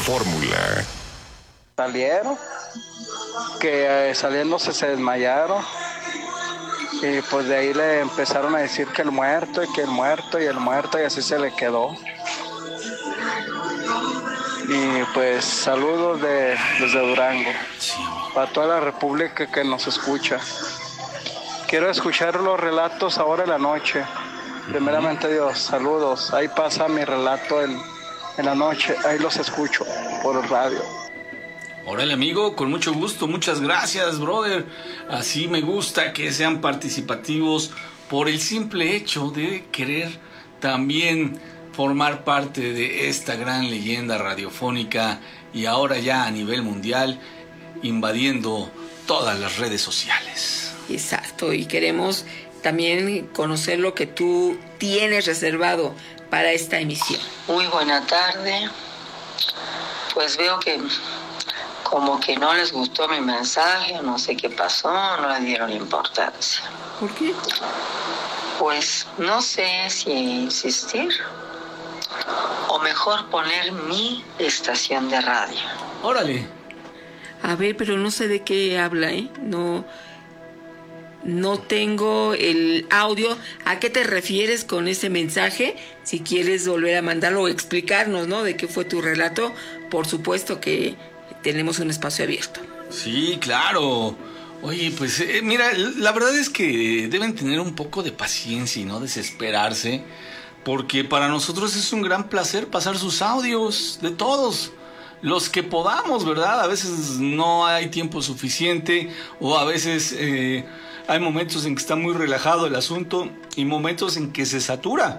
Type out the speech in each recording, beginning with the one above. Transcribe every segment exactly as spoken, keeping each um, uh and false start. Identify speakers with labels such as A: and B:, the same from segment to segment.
A: fórmula.
B: Salieron, que eh, saliéndose se desmayaron. Y pues de ahí le empezaron a decir que el muerto y que el muerto y el muerto y así se le quedó. Y pues saludos de, desde Durango, para toda la república que nos escucha. Quiero escuchar los relatos ahora en la noche. Primeramente Dios, saludos. Ahí pasa mi relato en, en la noche, ahí los escucho por el radio.
C: Órale, amigo, con mucho gusto, muchas gracias, brother. Así me gusta que sean participativos por el simple hecho de querer también formar parte de esta gran leyenda radiofónica y ahora ya a nivel mundial, invadiendo todas las redes sociales.
D: Exacto, y queremos también conocer lo que tú tienes reservado para esta emisión.
E: Muy buena tarde. Pues veo que como que no les gustó mi mensaje, no sé qué pasó, no le dieron importancia.
D: ¿Por qué?
E: Pues no sé si insistir o mejor poner mi estación de radio.
C: Órale.
D: A ver, pero no sé de qué habla, ¿eh? No, no tengo el audio. ¿A qué te refieres con ese mensaje? Si quieres volver a mandarlo o explicarnos, ¿no? De qué fue tu relato, por supuesto que tenemos un espacio abierto.
C: Sí, claro. Oye, pues eh, mira, la verdad es que deben tener un poco de paciencia y no desesperarse, porque para nosotros es un gran placer pasar sus audios, de todos los que podamos, ¿verdad? A veces no hay tiempo suficiente o a veces eh, hay momentos en que está muy relajado el asunto y momentos en que se satura.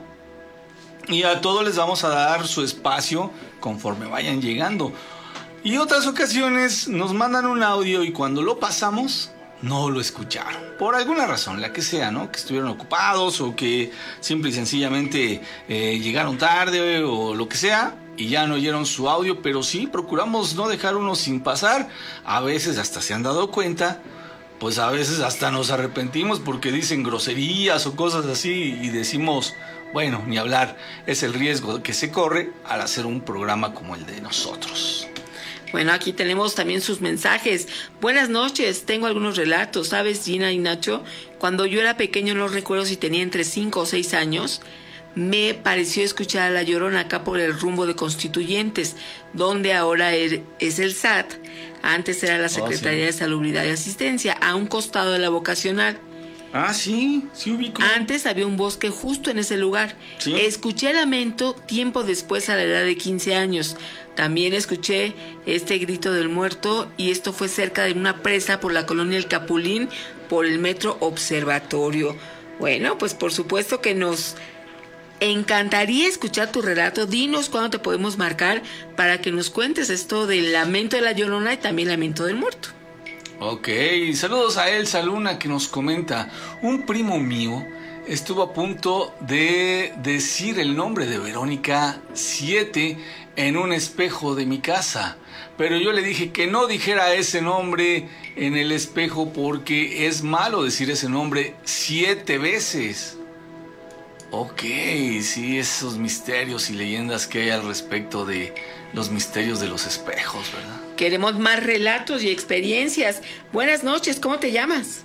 C: Y a todos les vamos a dar su espacio conforme vayan llegando. Y otras ocasiones nos mandan un audio y cuando lo pasamos no lo escucharon. Por alguna razón, la que sea, ¿no? Que estuvieron ocupados o que simple y sencillamente eh, llegaron tarde o lo que sea y ya no oyeron su audio. Pero sí, procuramos no dejar uno sin pasar. A veces hasta se han dado cuenta, pues a veces hasta nos arrepentimos porque dicen groserías o cosas así y decimos, bueno, ni hablar. Es el riesgo que se corre al hacer un programa como el de nosotros.
D: Bueno, aquí tenemos también sus mensajes. Buenas noches, tengo algunos relatos. ¿Sabes, Gina y Nacho? Cuando yo era pequeño, no recuerdo si tenía entre cinco o seis años, me pareció escuchar a La Llorona acá por el rumbo de Constituyentes, donde ahora es el S A T. Antes era la Secretaría oh, sí. de Salubridad y Asistencia, a un costado de la vocacional.
C: Ah, sí, sí ubico.
D: Antes había un bosque justo en ese lugar. ¿Sí? Escuché lamento tiempo después a la edad de quince años. También escuché este grito del muerto y esto fue cerca de una presa por la colonia El Capulín, por el metro Observatorio. Bueno, pues por supuesto que nos encantaría escuchar tu relato. Dinos cuándo te podemos marcar para que nos cuentes esto del lamento de La Llorona y también lamento del muerto.
C: Ok, saludos a Elsa Luna que nos comenta, un primo mío estuvo a punto de decir el nombre de Verónica siete en un espejo de mi casa, pero yo le dije que no dijera ese nombre en el espejo porque es malo decir ese nombre siete veces. Ok, sí, esos misterios y leyendas que hay al respecto de los misterios de los espejos, ¿verdad?
D: Queremos más relatos y experiencias. Buenas noches, ¿cómo te llamas?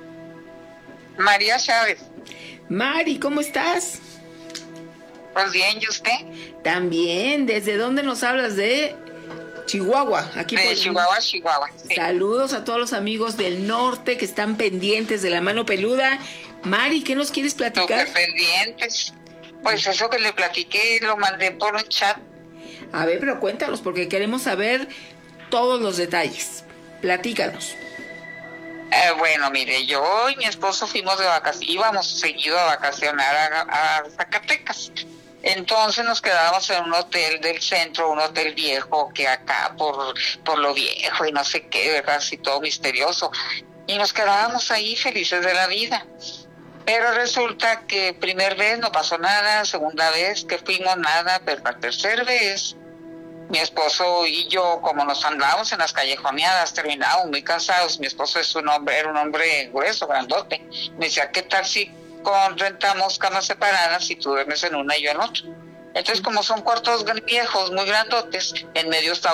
F: María Chávez.
D: Mari, ¿cómo estás?
F: Pues bien, ¿y usted?
D: También, ¿desde dónde nos hablas? De Chihuahua. Aquí
F: de
D: por...
F: Chihuahua, Chihuahua. Sí.
D: Saludos a todos los amigos del norte que están pendientes de la mano peluda. Mari, ¿qué nos quieres platicar?
F: Súper pendientes. Pues eso que le platiqué lo mandé por un chat.
D: A ver, pero cuéntanos, porque queremos saber todos los detalles. Platícanos.
F: Eh, bueno, mire, yo y mi esposo fuimos de vacaciones, íbamos seguido a vacacionar a, a Zacatecas. Entonces nos quedábamos en un hotel del centro, un hotel viejo, que acá por, por lo viejo y no sé qué, ¿verdad? Así todo misterioso. Y nos quedábamos ahí felices de la vida. Pero resulta que primer vez no pasó nada, segunda vez que fuimos nada, pero la tercera vez mi esposo y yo, como nos andábamos en las callejoneadas, terminábamos muy cansados. Mi esposo es un hombre, era un hombre grueso, grandote. Me decía, ¿qué tal si con, rentamos camas separadas y tú duermes en una y yo en otra? Entonces, como son cuartos viejos, muy grandotes, en medio está